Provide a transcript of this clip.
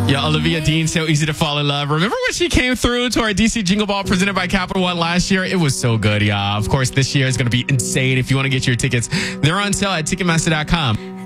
Yeah, Olivia Dean, so easy to fall in love. Remember when she came through to our DC Jingle Ball presented by Capital One last year? It was so good, y'all. Of course, this year is going to be insane. If you want to get your tickets, they're on sale at Ticketmaster.com.